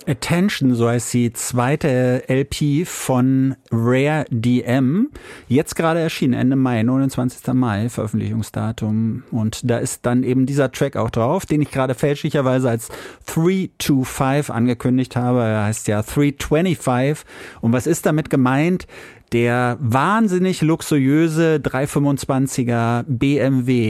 Attention, so heißt die zweite LP von Rare DM. Jetzt gerade erschienen, Ende Mai, 29. Mai, Veröffentlichungsdatum. Und da ist dann eben dieser Track auch drauf, den ich gerade fälschlicherweise als 325 angekündigt habe. Er heißt ja 325. Und was ist damit gemeint? Der wahnsinnig luxuriöse 325er BMW